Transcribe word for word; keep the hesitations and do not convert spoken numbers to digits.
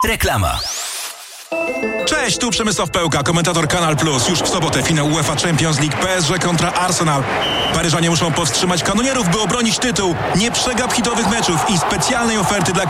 Reklama. Cześć, tu Przemysław Pełka, komentator Kanal Plus. Już w sobotę finał UEFA Champions League P S G kontra Arsenal. Paryżanie muszą powstrzymać kanonierów, by obronić tytuł. Nie przegap hitowych meczów i specjalnej oferty dla